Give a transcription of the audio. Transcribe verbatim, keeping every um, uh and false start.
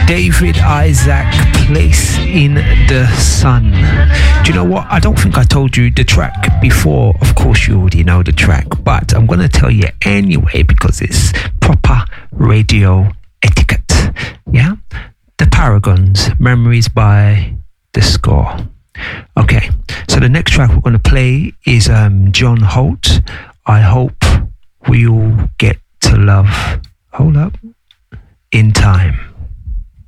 David Isaac, Place in the Sun. Do you know what? I don't think I told you the track before. Of course, you already know the track, but I'm going to tell you anyway because it's proper radio etiquette. Yeah? The Paragons, Memories by The Score. Okay, so the next track we're going to play is um, John Holt. I hope we all get to love. Hold up. In time.